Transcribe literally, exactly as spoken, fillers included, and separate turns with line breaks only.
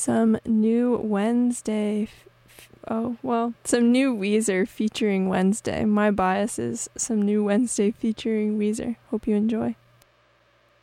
some new Wednesday. F- oh, well, some new Weezer featuring Wednesday. My bias is some new Wednesday featuring Weezer. Hope you enjoy.